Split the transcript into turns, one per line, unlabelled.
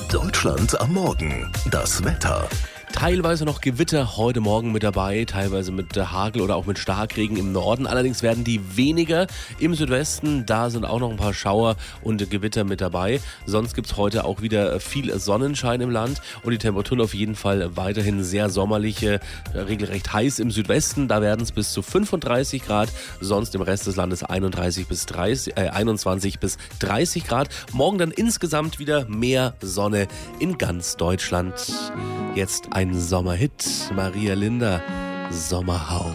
Deutschland am Morgen. Das Wetter.
Teilweise noch Gewitter heute Morgen mit dabei, teilweise mit Hagel oder auch mit Starkregen im Norden. Allerdings werden die weniger im Südwesten. Da sind auch noch ein paar Schauer und Gewitter mit dabei. Sonst gibt es heute auch wieder viel Sonnenschein im Land und die Temperaturen auf jeden Fall weiterhin sehr sommerlich, regelrecht heiß im Südwesten. Da werden es bis zu 35 Grad, sonst im Rest des Landes 21 bis 30 Grad. Morgen dann insgesamt wieder mehr Sonne in ganz Deutschland. Jetzt ein Sommerhit, Maria Linder, Sommerhauch.